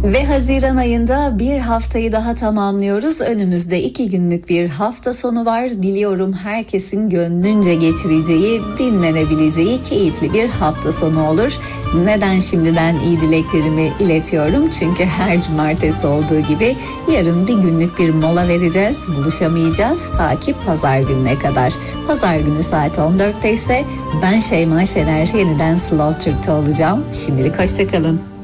Ve Haziran ayında bir haftayı daha tamamlıyoruz. Önümüzde 2 günlük bir hafta sonu var. Diliyorum herkesin gönlünce geçireceği, dinlenebileceği keyifli bir hafta sonu olur. Neden şimdiden iyi dileklerimi iletiyorum? Çünkü her cumartesi olduğu gibi yarın bir günlük bir mola vereceğiz. Buluşamayacağız ta ki pazar gününe kadar. Pazar günü saat 14'te ise ben Şeyma Şener yeniden Slow Türk'te olacağım. Şimdilik hoşça kalın.